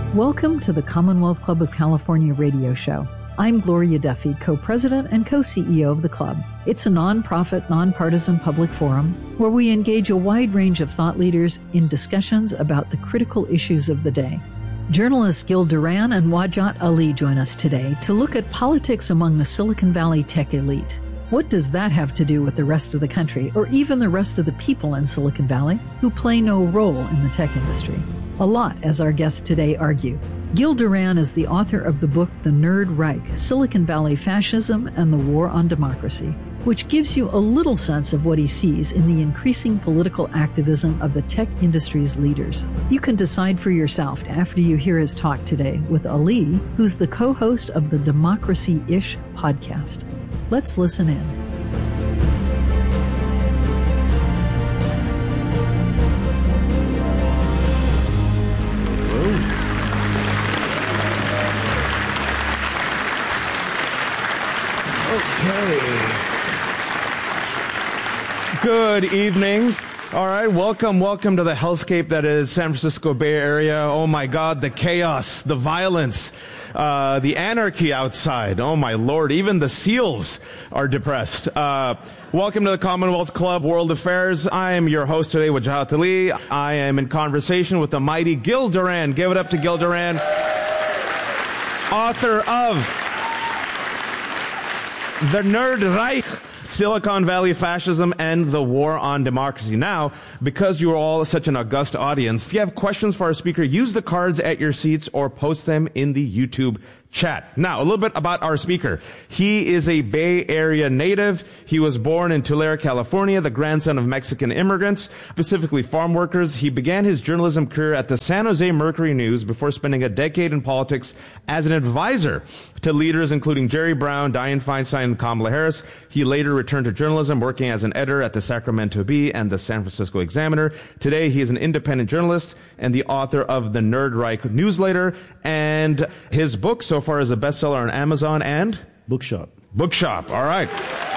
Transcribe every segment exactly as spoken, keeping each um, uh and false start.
Welcome to the Commonwealth Club of California radio show. I'm Gloria Duffy, co-president and co-C E O of the club. It's a non-profit, non-partisan public forum where we engage a wide range of thought leaders in discussions about the critical issues of the day. Journalists Gil Duran and Wajat Ali join us today to look at politics among the Silicon Valley tech elite. What does that have to do with the rest of the country, or even the rest of the people in Silicon Valley who play no role in the tech industry? A lot, as our guests today argue. Gil Duran is the author of the book The Nerd Reich, Silicon Valley Fascism and the War on Democracy, which gives you a little sense of what he sees in the increasing political activism of the tech industry's leaders. You can decide for yourself after you hear his talk today with Ali, who's the co-host of the Democracy-ish podcast. Let's listen in. Good evening. All right, welcome, welcome to the hellscape that is San Francisco Bay Area. Oh my God, the chaos, the violence, uh, the anarchy outside. Oh my Lord, even the SEALs are depressed. Uh, welcome to the Commonwealth Club World Affairs. I am your host today, Wajat Ali. I am in conversation with the mighty Gil Duran. Give it up to Gil Duran, author of The Nerd Reich, Silicon Valley Fascism and the War on Democracy. Now, because you are all such an august audience, if you have questions for our speaker, use the cards at your seats or post them in the YouTube chat. Now, a little bit about our speaker. He is a Bay Area native. He was born in Tulare, California, the grandson of Mexican immigrants, specifically farm workers. He began his journalism career at the San Jose Mercury News before spending a decade in politics as an advisor to leaders including Jerry Brown, Dianne Feinstein, and Kamala Harris. He later returned to journalism, working as an editor at the Sacramento Bee and the San Francisco Examiner. Today, he is an independent journalist and the author of the Nerd Reich newsletter, and his book so far is a bestseller on Amazon and Bookshop. Bookshop. All right.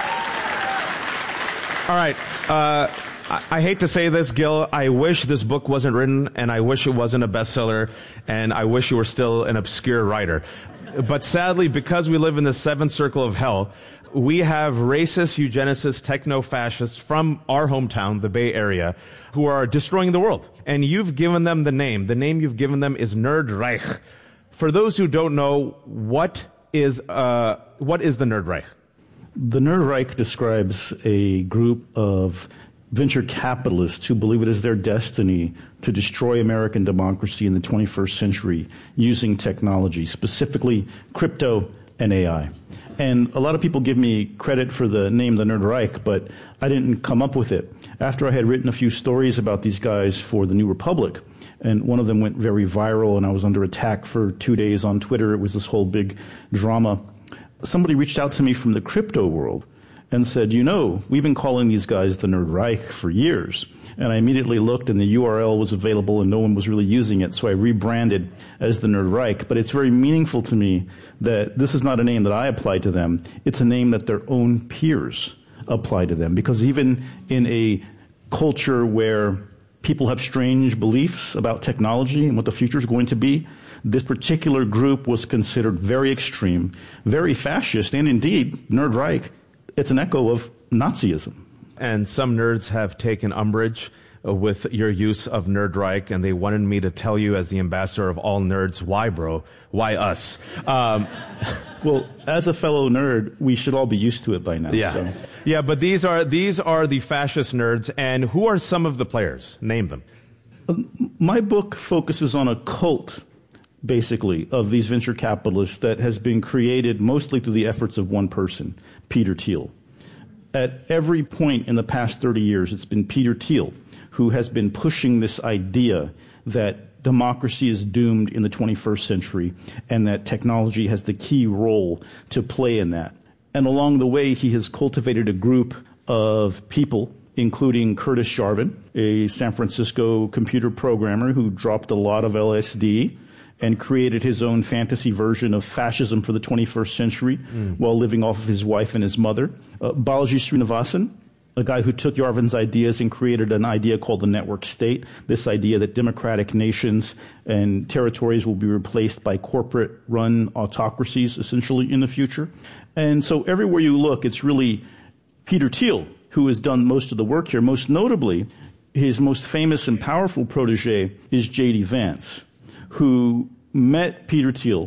All right. Uh, I, I hate to say this, Gil. I wish this book wasn't written, and I wish it wasn't a bestseller, and I wish you were still an obscure writer. But sadly, because we live in the seventh circle of hell, we have racist, eugenicists, techno-fascists from our hometown, the Bay Area, who are destroying the world. And you've given them the name. The name you've given them is Nerd Reich. For those who don't know, what is uh, what is the Nerd Reich? The Nerd Reich describes a group of venture capitalists who believe it is their destiny to destroy American democracy in the twenty-first century using technology, specifically crypto and A I. And a lot of people give me credit for the name The Nerd Reich, but I didn't come up with it. After I had written a few stories about these guys for the New Republic, and one of them went very viral, and I was under attack for two days on Twitter. It was this whole big drama. Somebody reached out to me from the crypto world and said, you know, we've been calling these guys the Nerd Reich for years. And I immediately looked, and the U R L was available, and no one was really using it, so I rebranded as the Nerd Reich. But it's very meaningful to me that this is not a name that I applied to them. It's a name that their own peers apply to them. Because even in a culture where people have strange beliefs about technology and what the future is going to be, this particular group was considered very extreme, very fascist, and indeed, Nerd Reich, it's an echo of Nazism. And some nerds have taken umbrage with your use of Nerd Reich, and they wanted me to tell you, as the ambassador of all nerds, why, bro? Why us? Um, well, as a fellow nerd, we should all be used to it by now. Yeah, so. yeah. But these are these are the fascist nerds, and who are some of the players? Name them. Uh, my book focuses on a cult, basically, of these venture capitalists that has been created mostly through the efforts of one person, Peter Thiel. At every point in the past thirty years, it's been Peter Thiel who has been pushing this idea that democracy is doomed in the twenty-first century and that technology has the key role to play in that. And along the way, he has cultivated a group of people, including Curtis Jarvin, a San Francisco computer programmer who dropped a lot of L S D and created his own fantasy version of fascism for the twenty-first century mm. while living off of his wife and his mother. Uh, Balaji Srinivasan, a guy who took Yarvin's ideas and created an idea called the network state, this idea that democratic nations and territories will be replaced by corporate-run autocracies, essentially, in the future. And so everywhere you look, it's really Peter Thiel who has done most of the work here. Most notably, his most famous and powerful protege is J D Vance, who met Peter Thiel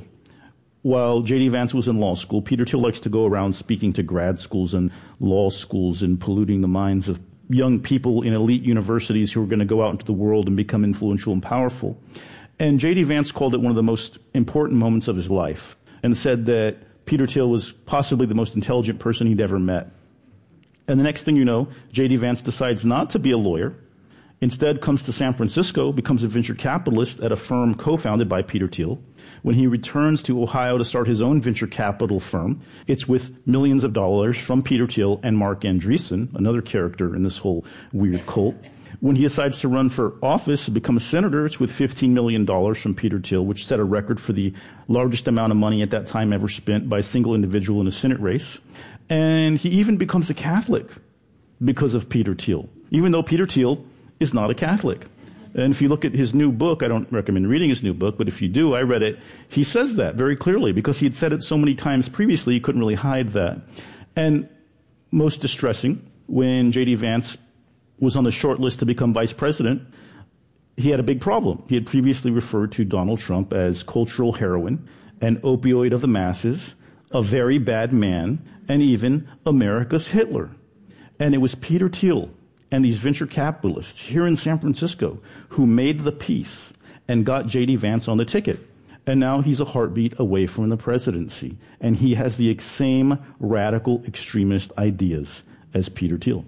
while J D Vance was in law school. Peter Thiel likes to go around speaking to grad schools and law schools and polluting the minds of young people in elite universities who are going to go out into the world and become influential and powerful. And J D Vance called it one of the most important moments of his life and said that Peter Thiel was possibly the most intelligent person he'd ever met. And the next thing you know, J D Vance decides not to be a lawyer, instead comes to San Francisco, becomes a venture capitalist at a firm co-founded by Peter Thiel. When he returns to Ohio to start his own venture capital firm, it's with millions of dollars from Peter Thiel and Marc Andreessen, another character in this whole weird cult. When he decides to run for office and become a senator, it's with fifteen million dollars from Peter Thiel, which set a record for the largest amount of money at that time ever spent by a single individual in a Senate race. And he even becomes a Catholic because of Peter Thiel, even though Peter Thiel is not a Catholic. And if you look at his new book, I don't recommend reading his new book, but if you do, I read it, he says that very clearly because he had said it so many times previously, he couldn't really hide that. And most distressing, when J D Vance was on the short list to become vice president, he had a big problem. He had previously referred to Donald Trump as cultural heroin, an opioid of the masses, a very bad man, and even America's Hitler. And it was Peter Thiel and these venture capitalists here in San Francisco who made the peace and got J D Vance on the ticket. And now he's a heartbeat away from the presidency. And he has the same radical extremist ideas as Peter Thiel.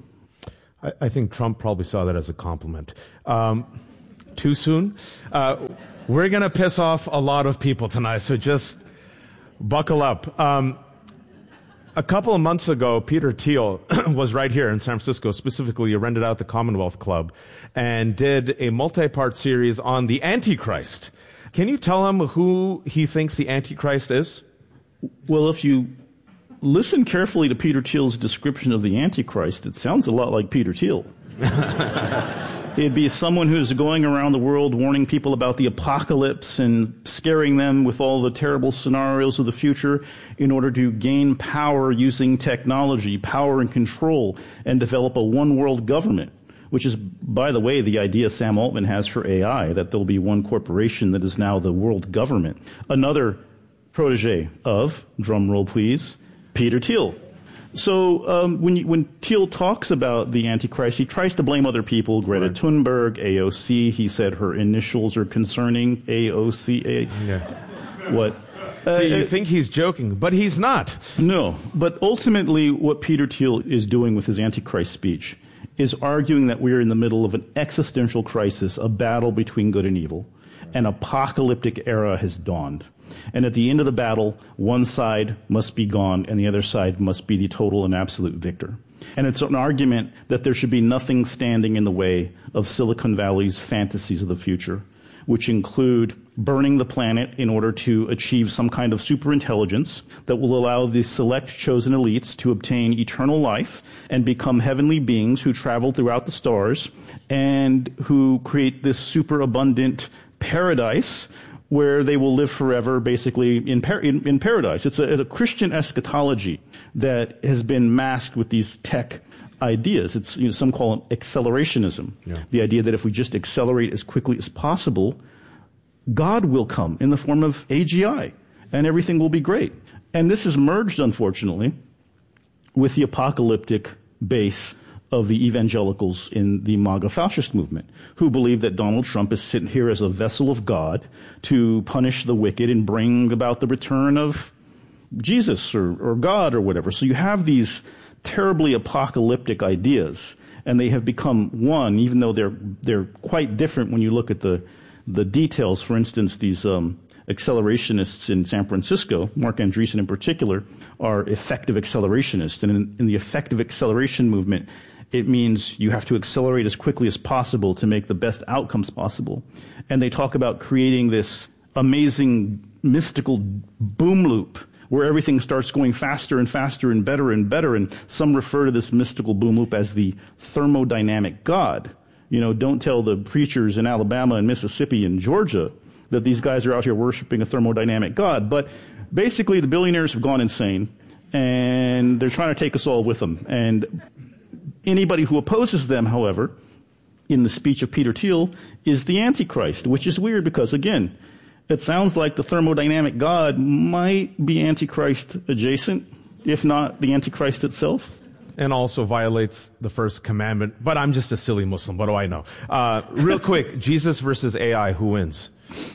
I, I think Trump probably saw that as a compliment. Um, too soon? Uh, we're going to piss off a lot of people tonight, so just buckle up. Um, A couple of months ago, Peter Thiel was right here in San Francisco, specifically rented out the Commonwealth Club, and did a multi-part series on the Antichrist. Can you tell him who he thinks the Antichrist is? Well, if you listen carefully to Peter Thiel's description of the Antichrist, it sounds a lot like Peter Thiel. It'd be someone who's going around the world warning people about the apocalypse and scaring them with all the terrible scenarios of the future in order to gain power using technology, power and control, and develop a one-world government, which is, by the way, the idea Sam Altman has for A I, that there'll be one corporation that is now the world government. Another protege of, drum roll please, Peter Thiel. So um, when you, when Thiel talks about the Antichrist, he tries to blame other people, Greta right. Thunberg, A O C. He said her initials are concerning, A O C. A- yeah. What? So uh, you think he's joking, but he's not. No, but ultimately what Peter Thiel is doing with his Antichrist speech is arguing that we're in the middle of an existential crisis, a battle between good and evil. An apocalyptic era has dawned. And at the end of the battle, one side must be gone and the other side must be the total and absolute victor. And it's an argument that there should be nothing standing in the way of Silicon Valley's fantasies of the future, which include burning the planet in order to achieve some kind of superintelligence that will allow the select chosen elites to obtain eternal life and become heavenly beings who travel throughout the stars and who create this superabundant paradise where they will live forever, basically, in, par- in, in paradise. It's a, a Christian eschatology that has been masked with these tech ideas. It's, you know, some call it accelerationism. Yeah. The idea that if we just accelerate as quickly as possible, God will come in the form of A G I, and everything will be great. And this is merged, unfortunately, with the apocalyptic base of the evangelicals in the MAGA fascist movement, who believe that Donald Trump is sitting here as a vessel of God to punish the wicked and bring about the return of Jesus or, or God or whatever. So you have these terribly apocalyptic ideas, and they have become one, even though they're they're quite different when you look at the the details. For instance, these um, accelerationists in San Francisco, Marc Andreessen in particular, are effective accelerationists. And in, in the effective acceleration movement, it means you have to accelerate as quickly as possible to make the best outcomes possible. And they talk about creating this amazing mystical boom loop where everything starts going faster and faster and better and better. And some refer to this mystical boom loop as the thermodynamic God. You know, don't tell the preachers in Alabama and Mississippi and Georgia that these guys are out here worshiping a thermodynamic God. But basically, the billionaires have gone insane, and they're trying to take us all with them. And anybody who opposes them, however, in the speech of Peter Thiel, is the Antichrist, which is weird because, again, it sounds like the thermodynamic God might be Antichrist adjacent, if not the Antichrist itself. And also violates the first commandment. But I'm just a silly Muslim. What do I know? Uh, real quick, Jesus versus A I, who wins?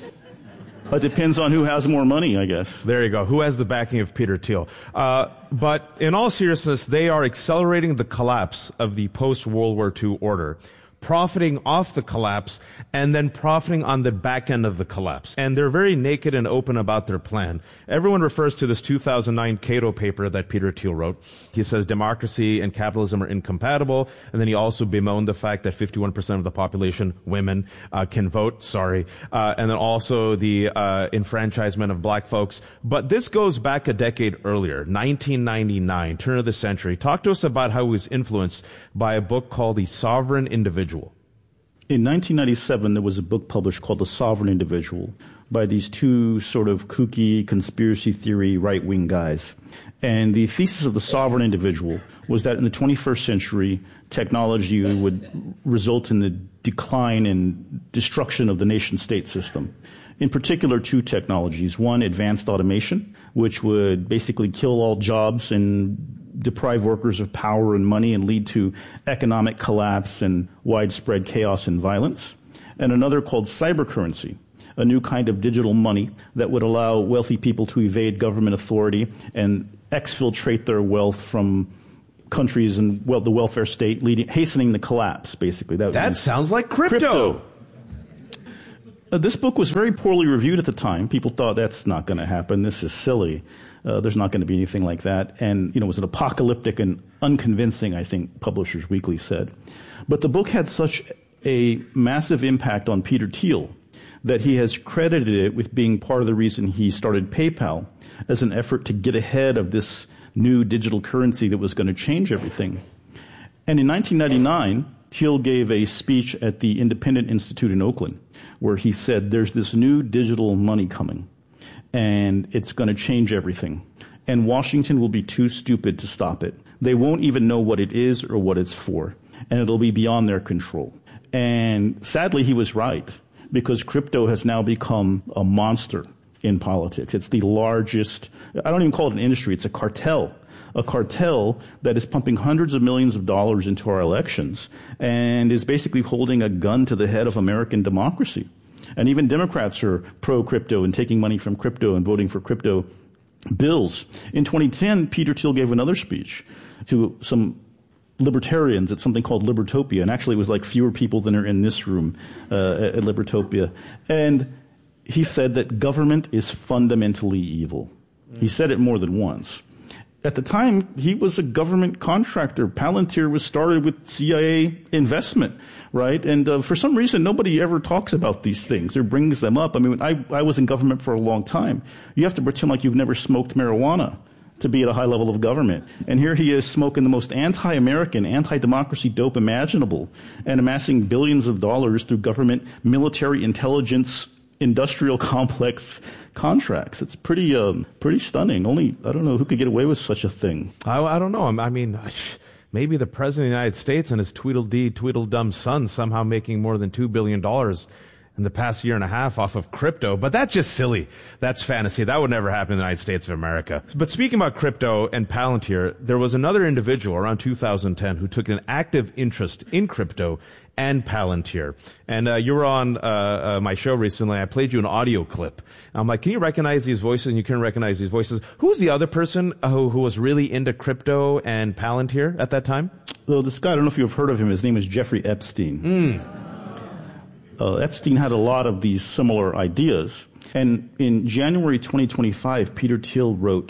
It depends on who has more money, I guess. There you go. Who has the backing of Peter Thiel? Uh, but in all seriousness, they are accelerating the collapse of the post-World War Two order, profiting off the collapse, and then profiting on the back end of the collapse. And they're very naked and open about their plan. Everyone refers to this two thousand nine Cato paper that Peter Thiel wrote. He says democracy and capitalism are incompatible, and then he also bemoaned the fact that fifty-one percent of the population, women, uh, can vote, sorry, uh, and then also the uh, enfranchisement of black folks. But this goes back a decade earlier, nineteen ninety-nine, turn of the century. Talk to us about how he was influenced by a book called The Sovereign Individual. In nineteen ninety-seven, there was a book published called The Sovereign Individual by these two sort of kooky conspiracy theory right-wing guys. And the thesis of The Sovereign Individual was that in the twenty-first century, technology would result in the decline and destruction of the nation-state system. In particular, two technologies. One, advanced automation, which would basically kill all jobs and deprive workers of power and money and lead to economic collapse and widespread chaos and violence. And another called cybercurrency, a new kind of digital money that would allow wealthy people to evade government authority and exfiltrate their wealth from countries and well, the welfare state, leading, hastening the collapse, basically. That, that sounds like crypto. crypto. Uh, this book was very poorly reviewed at the time. People thought that's not going to happen. This is silly. Uh, there's not going to be anything like that. And, you know, it was an apocalyptic and unconvincing, I think, Publishers Weekly said. But the book had such a massive impact on Peter Thiel that he has credited it with being part of the reason he started PayPal as an effort to get ahead of this new digital currency that was going to change everything. And in nineteen ninety-nine, Thiel gave a speech at the Independent Institute in Oakland where he said, there's this new digital money coming, and it's going to change everything. And Washington will be too stupid to stop it. They won't even know what it is or what it's for, and it'll be beyond their control. And sadly, he was right, because crypto has now become a monster in politics. It's the largest, I don't even call it an industry, it's a cartel. A cartel that is pumping hundreds of millions of dollars into our elections and is basically holding a gun to the head of American democracy. And even Democrats are pro-crypto and taking money from crypto and voting for crypto bills. In twenty ten, Peter Thiel gave another speech to some libertarians at something called Libertopia. And actually, it was like fewer people than are in this room uh, at Libertopia. And he said that government is fundamentally evil. He said it more than once. At the time, he was a government contractor. Palantir was started with C I A investment, right? And uh, for some reason, nobody ever talks about these things or brings them up. I mean, I, I was in government for a long time. You have to pretend like you've never smoked marijuana to be at a high level of government. And here he is smoking the most anti-American, anti-democracy dope imaginable and amassing billions of dollars through government, military intelligence, industrial complex contracts. It's pretty, um, pretty stunning. Only, I don't know who could get away with such a thing. I, I don't know. I mean, maybe the President of the United States and his Tweedledee, Tweedledum son somehow making more than two billion dollars in the past year and a half off of crypto. But that's just silly. That's fantasy. That would never happen in the United States of America. But speaking about crypto and Palantir, there was another individual around two thousand ten who took an active interest in crypto and Palantir. And uh, you were on uh, uh, my show recently. I played you an audio clip. I'm like, can you recognize these voices? And you couldn't recognize these voices. Who was the other person who, who was really into crypto and Palantir at that time? Well, this guy, I don't know if you've heard of him. His name is Jeffrey Epstein. Mm. Uh, Epstein had a lot of these similar ideas. And in January twenty twenty-five, Peter Thiel wrote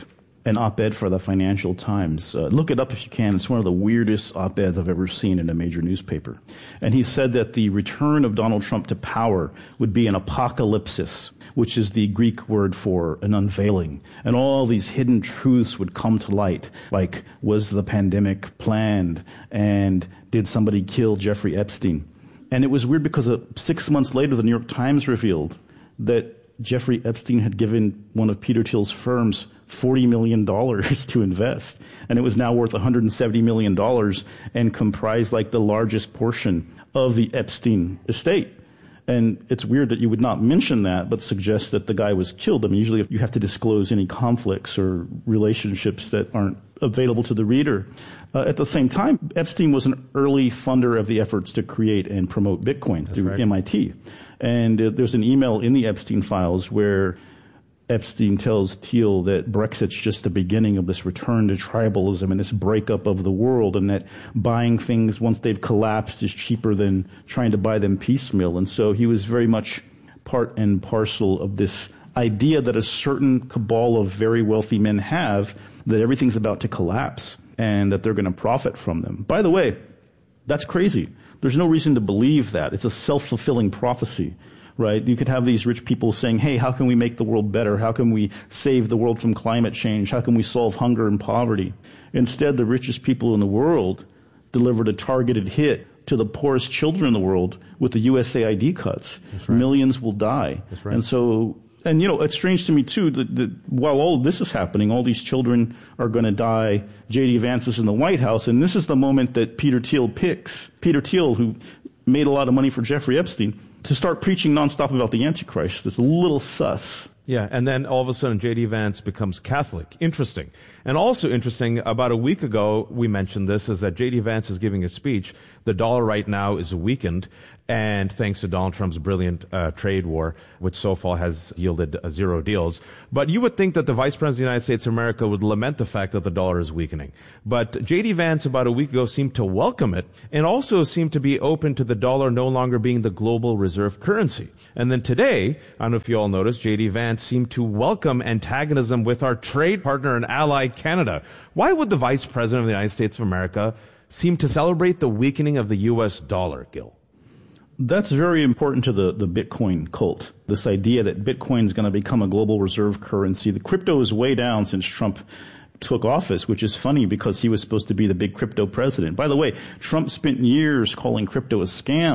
an op-ed for the Financial Times. Uh, look it up if you can. It's one of the weirdest op-eds I've ever seen in a major newspaper. And he said that the return of Donald Trump to power would be an apocalypsis, which is the Greek word for an unveiling. And all these hidden truths would come to light, like, was the pandemic planned? And did somebody kill Jeffrey Epstein? And it was weird because uh, six months later, the New York Times revealed that Jeffrey Epstein had given one of Peter Thiel's firms forty million dollars to invest. And it was now worth one hundred seventy million dollars and comprised like the largest portion of the Epstein estate. And it's weird that you would not mention that, but suggest that the guy was killed. I mean, usually you have to disclose any conflicts or relationships that aren't available to the reader. Uh, at the same time, Epstein was an early funder of the efforts to create and promote Bitcoin That's through right. M I T. And uh, there's an email in the Epstein files where Epstein tells Thiel that Brexit's just the beginning of this return to tribalism and this breakup of the world, and that buying things once they've collapsed is cheaper than trying to buy them piecemeal. And so he was very much part and parcel of this idea that a certain cabal of very wealthy men have, that everything's about to collapse and that they're going to profit from them. By the way, that's crazy. There's no reason to believe that. It's a self-fulfilling prophecy. Right? You could have these rich people saying, hey, how can we make the world better? How can we save the world from climate change? How can we solve hunger and poverty? Instead, the richest people in the world delivered a targeted hit to the poorest children in the world with the U S A I D cuts. That's right. Millions will die. That's right. And so, and you know, it's strange to me too that, that while all this is happening, all these children are going to die. J D Vance is in the White House, and this is the moment that Peter Thiel picks. Peter Thiel, who made a lot of money for Jeffrey Epstein, to start preaching nonstop about the Antichrist. It's a little sus. Yeah, and then all of a sudden J D Vance becomes Catholic. Interesting. And also interesting, about a week ago we mentioned this, is that J D Vance is giving a speech. The dollar right now is weakened, and thanks to Donald Trump's brilliant uh, trade war, which so far has yielded uh, zero deals. But you would think that the Vice President of the United States of America would lament the fact that the dollar is weakening. But J D Vance about a week ago seemed to welcome it, and also seemed to be open to the dollar no longer being the global reserve currency. And then today, I don't know if you all noticed, J D Vance seemed to welcome antagonism with our trade partner and ally, Canada. Why would the Vice President of the United States of America seem to celebrate the weakening of the U S dollar, Gil? That's very important to the, the Bitcoin cult, this idea that Bitcoin is going to become a global reserve currency. The crypto is way down since Trump took office, which is funny because he was supposed to be the big crypto president. By the way, Trump spent years calling crypto a scam.